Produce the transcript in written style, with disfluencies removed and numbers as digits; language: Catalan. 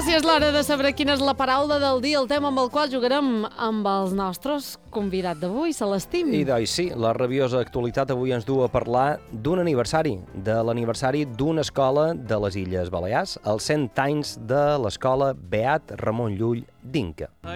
Gràcies, l'hora de saber quina és la paraula del dia, el tema amb el qual jugarem amb els nostres convidats d'avui, Celestim. I doncs sí, la rabiosa actualitat avui ens du a parlar d'un aniversari, de l'aniversari d'una escola de les Illes Balears, els 100 anys de l'escola Beat Ramon Llull d'Inca.